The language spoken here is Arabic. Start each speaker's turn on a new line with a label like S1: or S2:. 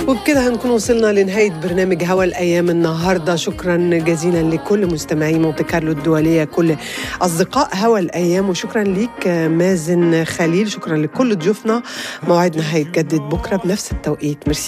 S1: وبكده هنكون وصلنا لنهاية برنامج هوا الأيام النهاردة. شكرا جزيلا لكل مستمعي مونte كارلو الدولية، كل أصدقاء هوا الأيام، وشكرا ليك مازن خليل. شكرا لكل ضيوفنا. موعدنا هيتجدد بكرة بنفس التوقيت. ميرسي.